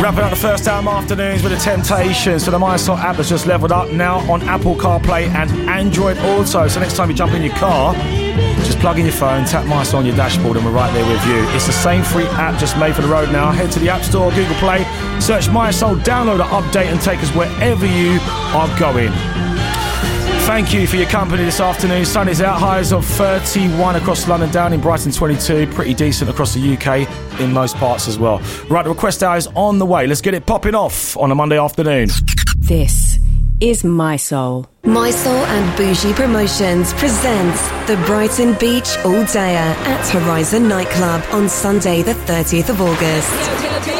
Wrapping up the first hour afternoons with the Temptations. So the MySoul app has just leveled up now on Apple CarPlay and Android Auto. So next time you jump in your car, just plug in your phone, tap MySoul on your dashboard and we're right there with you. It's the same free app just made for the road now. Head to the App Store, Google Play, search MySoul, download the update and take us wherever you are going. Thank you for your company this afternoon. Sun is out, highs of 31 across London, down in Brighton 22. Pretty decent across the UK in most parts as well. Right, the request hour is on the way. Let's get it popping off on a Monday afternoon. This is MySoul. MySoul and Bougie Promotions presents the Brighton Beach All Dayer at Horizon Nightclub on Sunday the 30th of August.